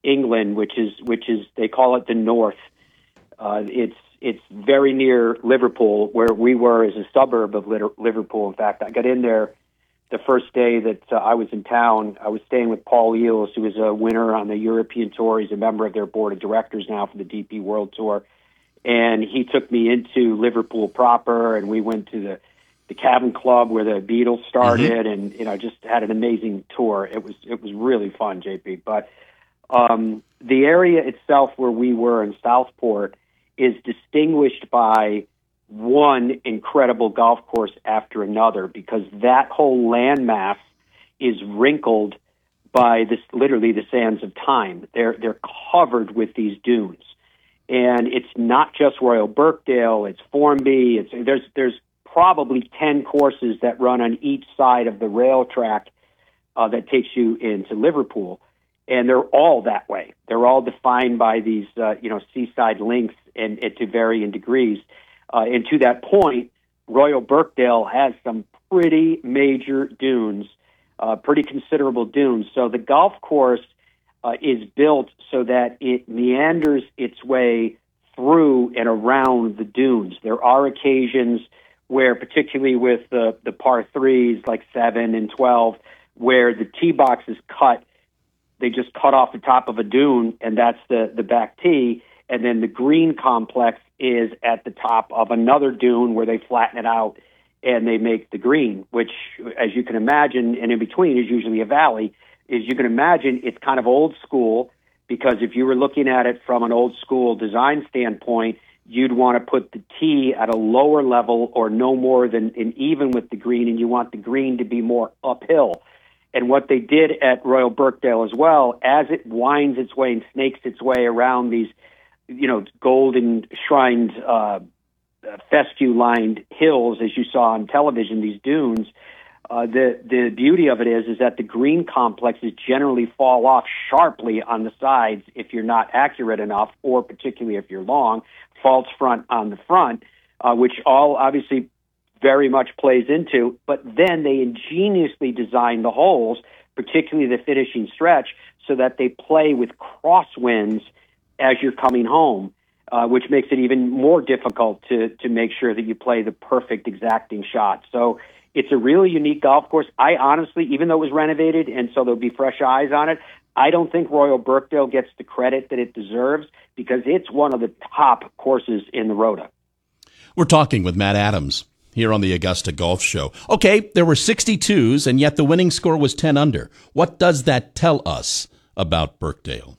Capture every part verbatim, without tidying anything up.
England, which is which is they call it the North. Uh, it's it's very near Liverpool, where we were as a suburb of Liverpool. In fact, I got in there the first day that uh, I was in town. I was staying with Paul Eales, who was a winner on the European Tour. He's a member of their board of directors now for the D P World Tour. And he took me into Liverpool proper, and we went to the, the Cavern Club where the Beatles started, mm-hmm. and you know, just had an amazing tour. It was it was really fun, J P. But um, the area itself where we were in Southport is distinguished by one incredible golf course after another, because that whole landmass is wrinkled by this literally the sands of time. They're they're covered with these dunes. And it's not just Royal Birkdale, it's Formby, it's there's there's probably ten courses that run on each side of the rail track uh, that takes you into Liverpool. And they're all that way. They're all defined by these uh, you know seaside links and, and to varying degrees. Uh, and to that point, Royal Birkdale has some pretty major dunes, uh, pretty considerable dunes. So the golf course Uh, is built so that it meanders its way through and around the dunes. There are occasions where, particularly with the, the par threes, like seven and twelve, where the tee box is cut, they just cut off the top of a dune, and that's the, the back tee, and then the green complex is at the top of another dune where they flatten it out and they make the green, which, as you can imagine, and in between is usually a valley. Is you can imagine it's kind of old school, because if you were looking at it from an old school design standpoint, you'd want to put the tee at a lower level or no more than an even with the green, and you want the green to be more uphill. And what they did at Royal Birkdale as well, as it winds its way and snakes its way around these, you know, golden shrined, uh, fescue-lined hills, as you saw on television, these dunes. Uh, the the beauty of it is is that the green complexes generally fall off sharply on the sides if you're not accurate enough, or particularly if you're long, false front on the front, uh, which all obviously very much plays into. But then they ingeniously design the holes, particularly the finishing stretch, so that they play with crosswinds as you're coming home, uh, which makes it even more difficult to to make sure that you play the perfect exacting shot. So it's a really unique golf course. I honestly, even though it was renovated and so there'll be fresh eyes on it, I don't think Royal Birkdale gets the credit that it deserves, because it's one of the top courses in the Rota. We're talking with Matt Adams here on the Augusta Golf Show. Okay, there were sixty-twos, and yet the winning score was ten under. What does that tell us about Birkdale?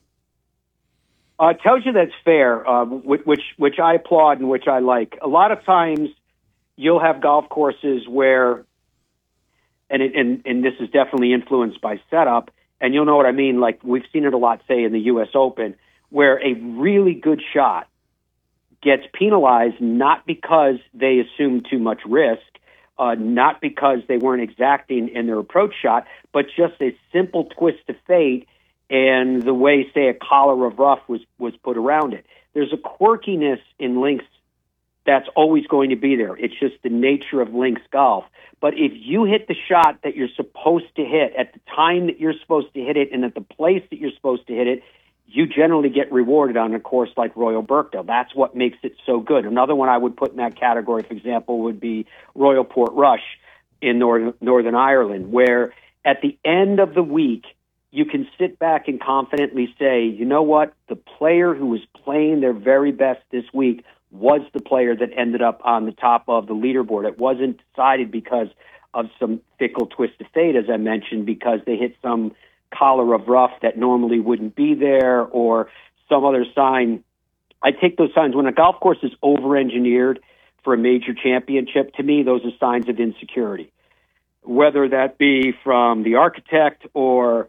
Uh, it tells you that's fair, uh, which which I applaud and which I like. A lot of times, you'll have golf courses where, and, it, and and this is definitely influenced by setup, and you'll know what I mean, like we've seen it a lot, say, in the U S Open, where a really good shot gets penalized not because they assumed too much risk, uh, not because they weren't exacting in their approach shot, but just a simple twist of fate and the way, say, a collar of rough was, was put around it. There's a quirkiness in links that's always going to be there. It's just the nature of links golf. But if you hit the shot that you're supposed to hit at the time that you're supposed to hit it and at the place that you're supposed to hit it, you generally get rewarded on a course like Royal Birkdale. That's what makes it so good. Another one I would put in that category, for example, would be Royal Portrush in Northern, Northern Ireland, where at the end of the week, you can sit back and confidently say, you know what, the player who was playing their very best this week was the player that ended up on the top of the leaderboard. It wasn't decided because of some fickle twist of fate, as I mentioned, because they hit some collar of rough that normally wouldn't be there or some other sign. I take those signs. When a golf course is over-engineered for a major championship, to me, those are signs of insecurity, whether that be from the architect or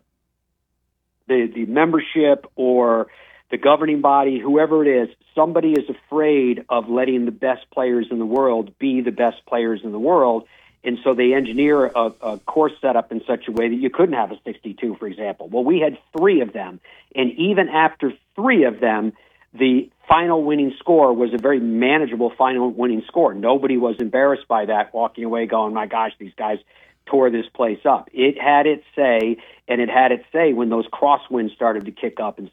the, the membership or the governing body, whoever it is. Somebody is afraid of letting the best players in the world be the best players in the world, and so they engineer a, a course setup in such a way that you couldn't have a sixty-two, for example. Well, we had three of them, and even after three of them, the final winning score was a very manageable final winning score. Nobody was embarrassed by that, walking away going, my gosh, these guys tore this place up. It had its say, and it had its say when those crosswinds started to kick up and